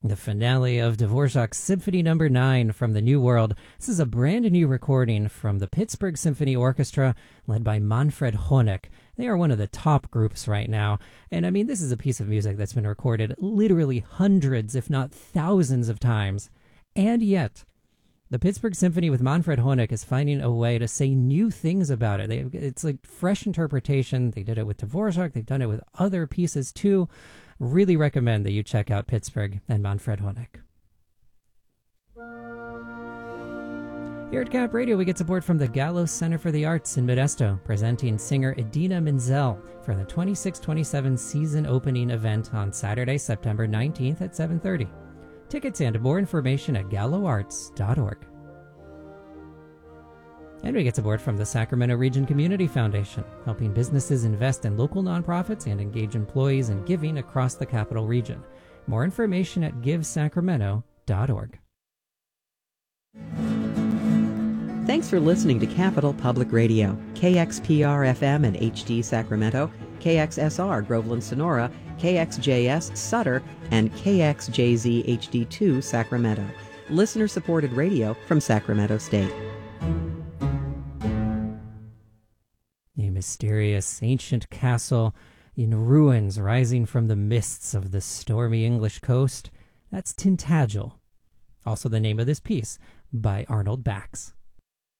The finale of Dvorak's Symphony No. 9 from the New World. This is a brand new recording from the Pittsburgh Symphony Orchestra, led by Manfred Honeck. They are one of the top groups right now. And I mean, this is a piece of music that's been recorded literally hundreds, if not thousands of times. And yet, the Pittsburgh Symphony with Manfred Honeck is finding a way to say new things about it. It's like fresh interpretation. They did it with Dvorak. They've done it with other pieces too. Really recommend that you check out Pittsburgh and Manfred Honeck. Here at Cap Radio, we get support from the Gallo Center for the Arts in Modesto, presenting singer Idina Menzel for the 26-27 season opening event on Saturday, September 19th at 7:30. Tickets and more information at galloarts.org. And we get support from the Sacramento Region Community Foundation, helping businesses invest in local nonprofits and engage employees in giving across the Capital Region. More information at givesacramento.org. Thanks for listening to Capital Public Radio, KXPR-FM and HD Sacramento, KXSR Groveland Sonora, KXJS Sutter, and KXJZ HD2 Sacramento. Listener-supported radio from Sacramento State. A mysterious ancient castle in ruins rising from the mists of the stormy English coast. That's Tintagel. Also the name of this piece by Arnold Bax.